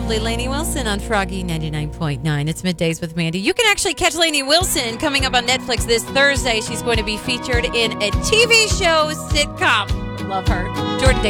lovely Lainey Wilson on Froggy 99.9. It's Middays with Mandy. You can actually catch Lainey Wilson coming up on Netflix this Thursday. She's going to be featured in a TV show sitcom. Love her. Jordan Day.